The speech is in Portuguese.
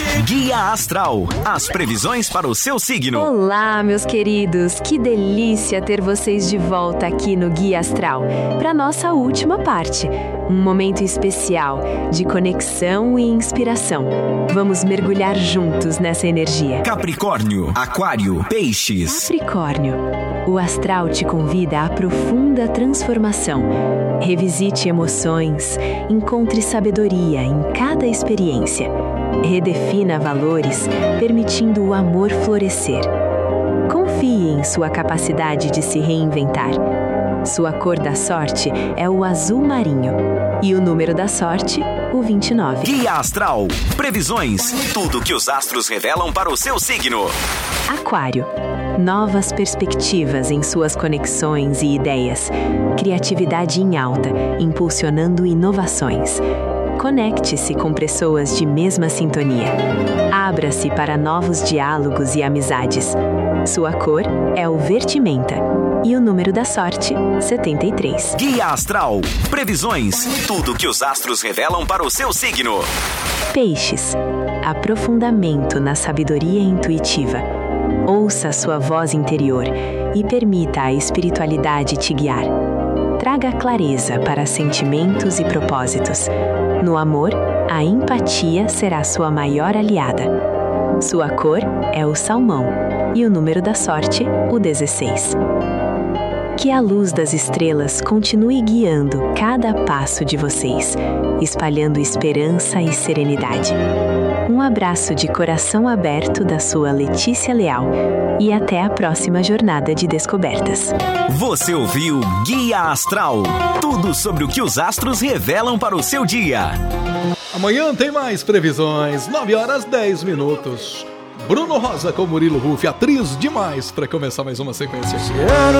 Guia Astral, as previsões para o seu signo. Olá, meus queridos, que delícia ter vocês de volta aqui no Guia Astral, para nossa última parte. Um momento especial de conexão e inspiração. Vamos mergulhar juntos nessa energia. Capricórnio, Aquário, Peixes. Capricórnio, o astral te convida à profunda transformação. Revisite emoções, encontre sabedoria em cada experiência. Redefina valores, permitindo o amor florescer. Confie em sua capacidade de se reinventar. Sua cor da sorte é o azul marinho e o número da sorte, o 29. Guia Astral, previsões, tudo que os astros revelam para o seu signo. Aquário, novas perspectivas em suas conexões e ideias. Criatividade em alta, impulsionando inovações. Conecte-se com pessoas de mesma sintonia. Abra-se para novos diálogos e amizades. Sua cor é o verde-menta e o número da sorte, 73. Guia Astral, previsões, tudo que os astros revelam para o seu signo. Peixes, aprofundamento na sabedoria intuitiva. Ouça sua voz interior e permita a espiritualidade te guiar. Traga clareza para sentimentos e propósitos. No amor, a empatia será sua maior aliada. Sua cor é o salmão e o número da sorte, o 16. Que a luz das estrelas continue guiando cada passo de vocês, espalhando esperança e serenidade. Um abraço de coração aberto da sua Letícia Leal e até a próxima jornada de descobertas. Você ouviu Guia Astral, tudo sobre o que os astros revelam para o seu dia. Amanhã tem mais previsões, 9h10. Bruno Rosa com Murilo Huff, atriz demais, para começar mais uma sequência.